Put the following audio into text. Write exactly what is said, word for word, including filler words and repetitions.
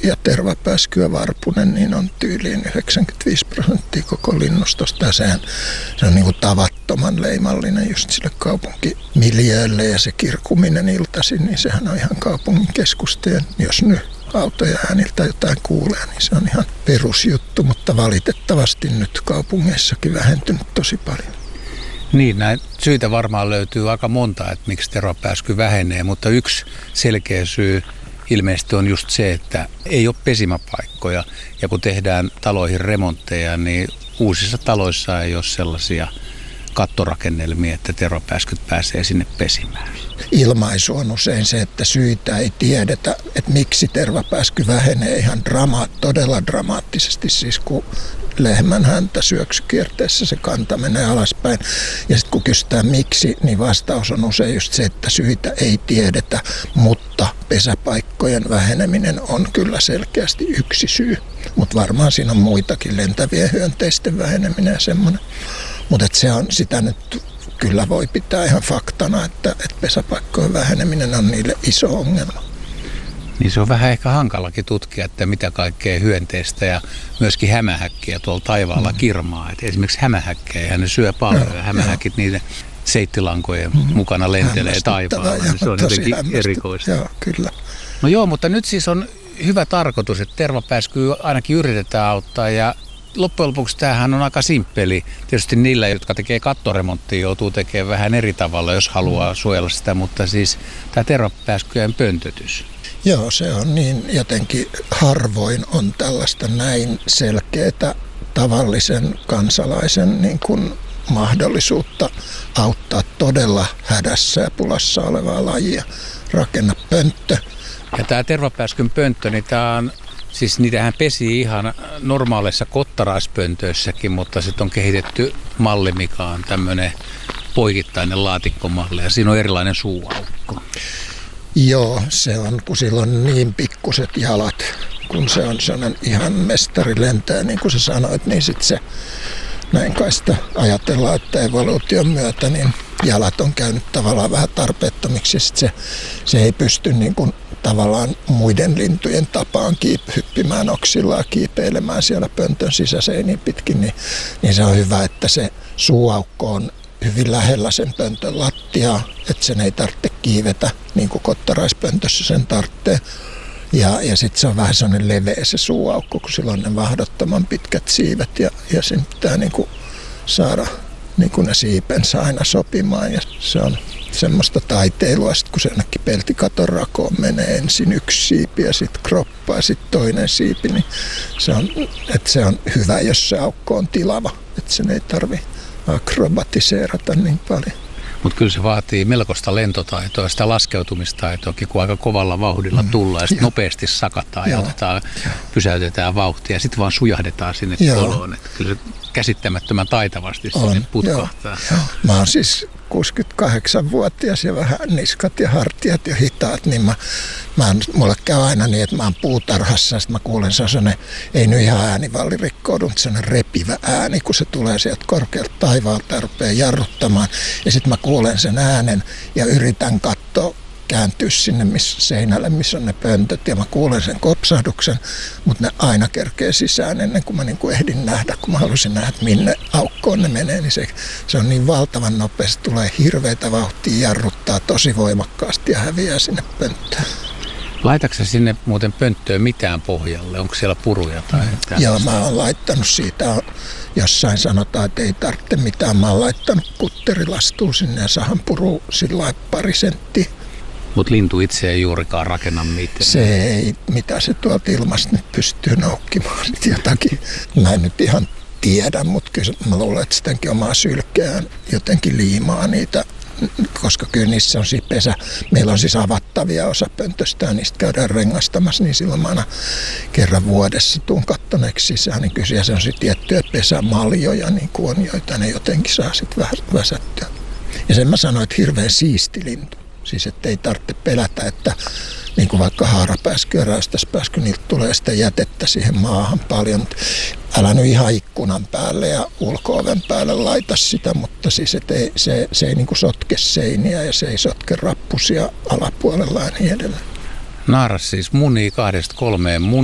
ja tervapääsky ja varpunen, niin on tyyliin yhdeksänkymmentäviisi prosenttia koko linnustosta. Ja sehän, se on niin kuin tavattoman leimallinen just sille kaupunkimiljöölle ja se kirkuminen iltaisin, niin sehän on ihan kaupungin keskusteen. Jos nyt autoja ääniltä jotain kuulee, niin se on ihan perusjuttu, mutta valitettavasti nyt kaupungeissakin vähentynyt tosi paljon. Niin, näitä syitä varmaan löytyy aika monta, että miksi tervapääsky vähenee, mutta yksi selkeä syy ilmeisesti on just se, että ei ole pesimäpaikkoja. Ja kun tehdään taloihin remontteja, niin uusissa taloissa ei ole sellaisia kattorakennelmia, että tervapääskyt pääsee sinne pesimään. Ilmaisu on usein se, että syitä ei tiedetä, että miksi tervapääsky vähenee ihan drama, todella dramaattisesti, siis kun lehmän häntä syöksykierteessä se kanta menee alaspäin. Ja sitten kun kysytään miksi, niin vastaus on usein just se, että syitä ei tiedetä, mutta pesäpaikkojen väheneminen on kyllä selkeästi yksi syy. Mutta varmaan siinä on muitakin, lentävien hyönteisten väheneminen ja semmoinen. Mutta se on sitä nyt kyllä voi pitää ihan faktana, että, että pesäpaikkojen väheneminen on niille iso ongelma. Niin se on vähän ehkä hankalakin tutkia, että mitä kaikkea hyönteistä ja myöskin hämähäkkiä tuolla taivaalla mm. kirmaa. Et esimerkiksi hämähäkkejä, ne syö paljon no, ja hämähäkit niiden seittilankojen mm. mukana lentelee taivaalla. Niin se on jotenkin erikoista. Joo, kyllä. No joo, mutta nyt siis on hyvä tarkoitus, että tervapääskyä ainakin yritetään auttaa ja loppujen lopuksi tämähän on aika simppeli. Tietysti niillä, jotka tekee kattoremonttia, joutuu tekemään vähän eri tavalla, jos haluaa suojella sitä, mutta siis tämä tervapääskyjen pöntötys. Joo, se on niin jotenkin harvoin on tällaista näin selkeää tavallisen kansalaisen niin kuin mahdollisuutta auttaa todella hädässä ja pulassa olevaa lajia. Rakenna pönttö. Ja tämä tervapääskyn pönttö, niin tämä on, siis niitähän pesii ihan normaaleissa kottaraispöntöissäkin, mutta sitten on kehitetty malli, mikä on tämmöinen poikittainen laatikkomalli ja siinä on erilainen suuaukko. Joo, se on, kun sillä on niin pikkuset jalat, kun se on sellainen ihan mestari lentää, niin kuin sä sanoit, niin sitten se, näin kai sitä ajatellaan, että evoluution myötä, niin jalat on käynyt tavallaan vähän tarpeettomiksi, ja sit se, se ei pysty niin kuin tavallaan muiden lintujen tapaan kiip- hyppimään oksillaan, kiipeilemään siellä pöntön sisäseiniin pitkin, niin, niin se on hyvä, että se suuaukko on hyvin lähellä sen pöntön lattiaa, että sen ei tarvitse kiivetä, niin kuin kottaraispöntössä sen tarvitsee. Ja, ja sitten se on vähän sellainen leveä se suuaukko, kun sillä on ne mahdottoman pitkät siivet ja, ja sen pitää niin kuin saada niin kuin ne siipensä aina sopimaan. Ja se on semmoista taiteilua, sit kun se jonnekin peltikaton rakoon menee ensin yksi siipi ja sitten kroppa ja sitten toinen siipi, niin se on, että se on hyvä, jos se aukko on tilava, että sen ei tarvitse akrobatiseerata niin paljon. Mutta kyllä se vaatii melkoista lentotaitoa ja sitä laskeutumistaitoakin, kun aika kovalla vauhdilla tullaan ja sitten nopeasti sakataan ja otetaan, pysäytetään vauhtia ja sitten vaan sujahdetaan sinne koloon. Että kyllä se käsittämättömän taitavasti on, sinne putkahtaa. Joo, joo. Mä oon siis kuusikymmentäkahdeksanvuotias ja vähän niskat ja hartiat jo hitaat, niin mä, mä oon, mulle käy aina niin, että mä oon puutarhassa ja sitten mä kuulen sellainen, ei nyt ihan äänivalli rikkoudu, mutta sellainen repivä ääni, kun se tulee sieltä korkealta taivaalta ja rupeaa jarruttamaan. Ja sitten mä kuulen sen äänen ja yritän katsoa, kääntyä sinne missä, seinälle, missä on ne pöntöt, ja mä kuulen sen kopsahduksen, mutta ne aina kerkee sisään ennen kuin mä niin kuin ehdin nähdä, kun mä halusin nähdä, että minne aukkoon ne menee, niin se, se on niin valtavan nopeasti, tulee hirveätä vauhtia, jarruttaa tosi voimakkaasti ja häviää sinne pönttöön. Laitatko sä sinne muuten pönttöön mitään pohjalle? Onko siellä puruja tai tällaista? Joo, mä oon laittanut siitä, jossain sanotaan, että ei tarvitse mitään, mä oon laittanut kutterilastuun sinne ja sahan puru sillä pari senttiä. Mutta lintu itse ei juurikaan rakenna mitään. Se ei, mitä se tuolta ilmasta nyt pystyy noukkimaan jotakin. Mä en nyt ihan tiedä, mutta kyllä mä luulen, että sitäkin omaa sylkeään jotenkin liimaa niitä, koska kyllä niissä on siis pesä. Meillä on siis avattavia osa pöntöstä ja niistä käydään rengastamassa, niin silloin mä aina kerran vuodessa tuun kattoneeksi sisään, niin kyllä se on sitten tiettyjä pesämaljoja, niin kuin on, joita ne jotenkin saa sitten vähän väsättyä. Ja sen mä sanoin, että hirveän siisti lintu. Siis ettei tarvitse pelätä, että niin kuin vaikka haarapääsky ja räystäspääsky, niiltä tulee sitä jätettä siihen maahan paljon. Mutta älä nyt ihan ikkunan päälle ja ulko-oven päälle laita sitä, mutta siis ei, se, se ei niin kuin sotke seiniä ja se ei sotke rappusia alapuolella ja niin edelleen. Naaras siis munii kahdesta kolmeen mun.